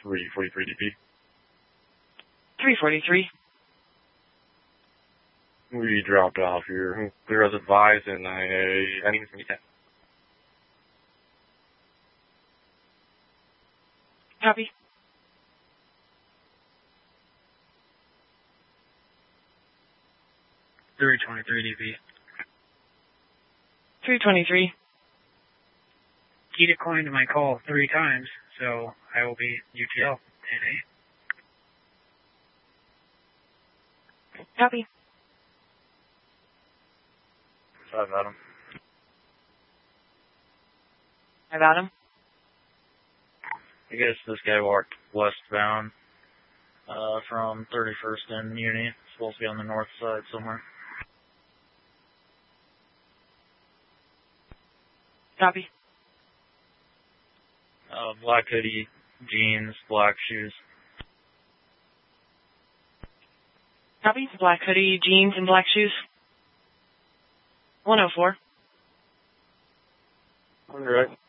343 DP. 343. We dropped off here. Clear as advised, and I need to meet that. Copy. .323 DP. 323. He declined my call 3 times, so I will be UTL today. Copy. I've got him. I got him. I guess this guy walked westbound from 31st and Muni. Supposed to be on the north side somewhere. Copy. Black hoodie, jeans, black shoes. Copy. Black hoodie, jeans, and black shoes. 104. All right.